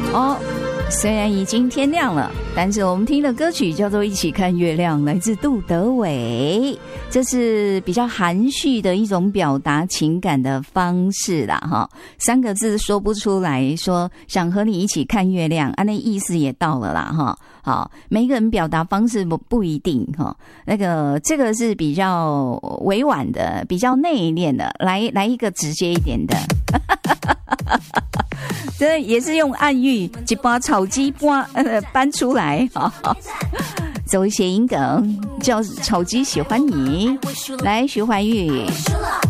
哦，虽然已经天亮了，但是我们听的歌曲叫做《一起看月亮》，来自杜德伟，这是比较含蓄的一种表达情感的方式啦哈。3个字说不出来，说想和你一起看月亮，那意思也到了啦哈。好，每一个人表达方式不一定哈。这个是比较委婉的，比较内敛的，来一个直接一点的。这也是用暗喻，一把草鸡搬出来，走谐音梗，叫草鸡喜欢你。来，徐怀钰。